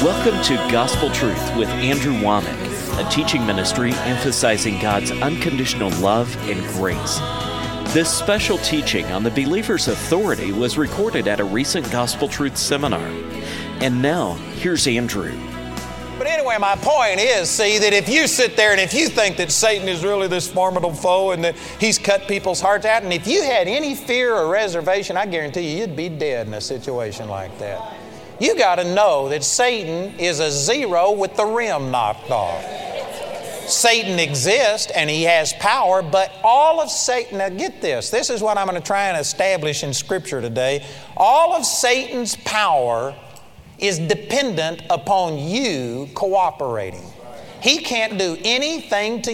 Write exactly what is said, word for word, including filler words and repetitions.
Welcome to Gospel Truth with Andrew Womack, a teaching ministry emphasizing God's unconditional love and grace. This special teaching on the believer's authority was recorded at a recent Gospel Truth seminar. And now, here's Andrew. But anyway, my point is, see, that if you sit there and if you think that Satan is really this formidable foe and that he's cut people's hearts out, and if you had any fear or reservation, I guarantee you, you'd be dead in a situation like that. You got to know that Satan is a zero with the rim knocked off. Satan exists and he has power, but all of Satan, now get this, this is what I'm going to try and establish in Scripture today. All of Satan's power is dependent upon you cooperating. He can't do anything to